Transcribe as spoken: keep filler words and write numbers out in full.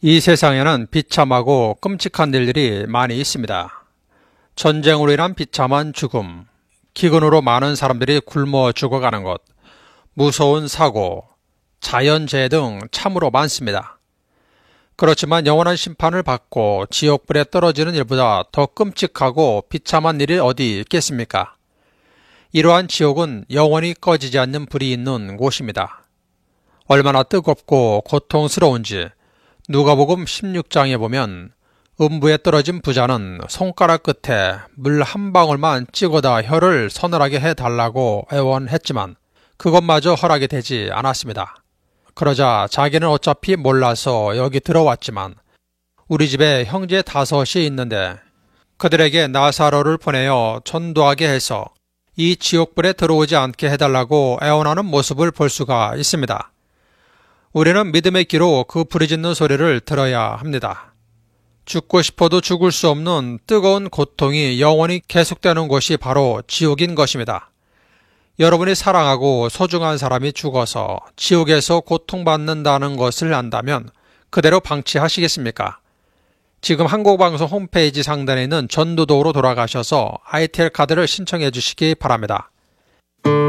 이 세상에는 비참하고 끔찍한 일들이 많이 있습니다. 전쟁으로 인한 비참한 죽음, 기근으로 많은 사람들이 굶어 죽어가는 것, 무서운 사고, 자연재해 등 참으로 많습니다. 그렇지만 영원한 심판을 받고 지옥불에 떨어지는 일보다 더 끔찍하고 비참한 일이 어디 있겠습니까? 이러한 지옥은 영원히 꺼지지 않는 불이 있는 곳입니다. 얼마나 뜨겁고 고통스러운지 누가복음 십육 장에 보면 음부에 떨어진 부자는 손가락 끝에 물 한 방울만 찍어다 혀를 서늘하게 해달라고 애원했지만 그것마저 허락이 되지 않았습니다. 그러자 자기는 어차피 몰라서 여기 들어왔지만 우리 집에 형제 다섯이 있는데 그들에게 나사로를 보내어 전도하게 해서 이 지옥불에 들어오지 않게 해달라고 애원하는 모습을 볼 수가 있습니다. 우리는 믿음의 귀로 그 부르짖는 소리를 들어야 합니다. 죽고 싶어도 죽을 수 없는 뜨거운 고통이 영원히 계속되는 곳이 바로 지옥인 것입니다. 여러분이 사랑하고 소중한 사람이 죽어서 지옥에서 고통받는다는 것을 안다면 그대로 방치하시겠습니까? 지금 한국방송 홈페이지 상단에 있는 전도도로 돌아가셔서 아이티엘 카드를 신청해 주시기 바랍니다.